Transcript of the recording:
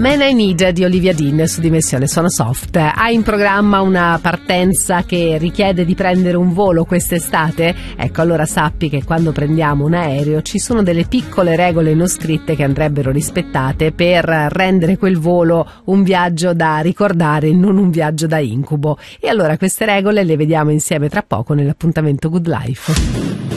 Man I Need di Olivia Dean su Dimensione Sono Soft. Hai in programma una partenza che richiede di prendere un volo quest'estate? Ecco, allora sappi che quando prendiamo un aereo ci sono delle piccole regole non scritte che andrebbero rispettate per rendere quel volo un viaggio da ricordare, non un viaggio da incubo. E allora queste regole le vediamo insieme tra poco nell'appuntamento Good Life.